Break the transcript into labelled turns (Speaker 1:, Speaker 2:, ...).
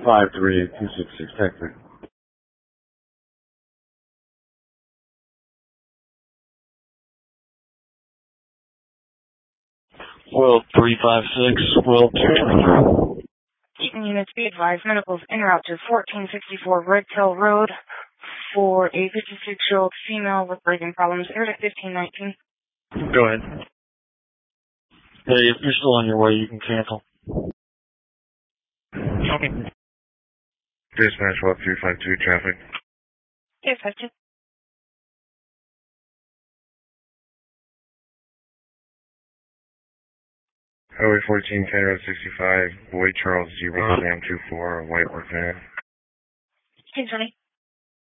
Speaker 1: 53266 Hector.
Speaker 2: World 356, World 2.
Speaker 3: Keaton units be advised, medicals en route to 1464 Red Tail Road for a 56-year-old female with breathing problems, aired at 1519.
Speaker 2: Go ahead. Hey, if you're still on your way, you can cancel.
Speaker 3: Okay.
Speaker 4: Dispatch 352 traffic.
Speaker 3: Yes, that's it.
Speaker 4: Highway 14, County Road 65, Boyd Charles 0 Sam 24, White Work Van.
Speaker 3: Hey, Johnny.